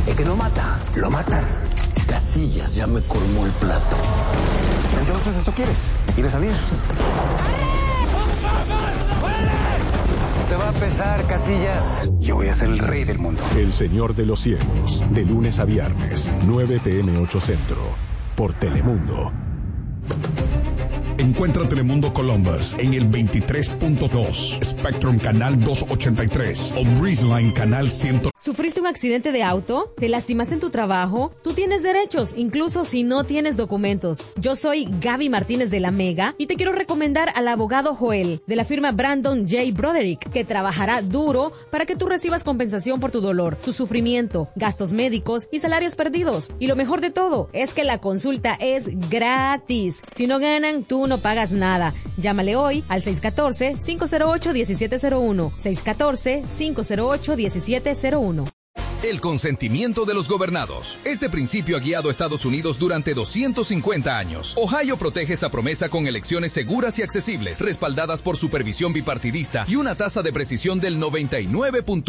El que no mata, lo matan. Casillas ya me colmó el plato. Entonces, ¿eso quieres? ¿Quieres salir? Te va a pesar, Casillas. Yo voy a ser el rey del mundo. El Señor de los Cielos, de lunes a viernes, 9 p.m. 8 Centro, por Telemundo. Encuentra Telemundo Columbus en el 23.2, Spectrum Canal 283 o Breezeline Canal 100. ¿Sufriste un accidente de auto? ¿Te lastimaste en tu trabajo? Tú tienes derechos, incluso si no tienes documentos. Yo soy Gaby Martínez de La Mega y te quiero recomendar al abogado Joel, de la firma Brandon J. Broderick, que trabajará duro para que tú recibas compensación por tu dolor, tu sufrimiento, gastos médicos y salarios perdidos. Y lo mejor de todo es que la consulta es gratis. Si no ganan, tú no pagas nada. Llámale hoy al 614-508-1701. 614-508-1701. El consentimiento de los gobernados. Este principio ha guiado a Estados Unidos durante 250 años. Ohio protege esa promesa con elecciones seguras y accesibles, respaldadas por supervisión bipartidista y una tasa de precisión del 99%.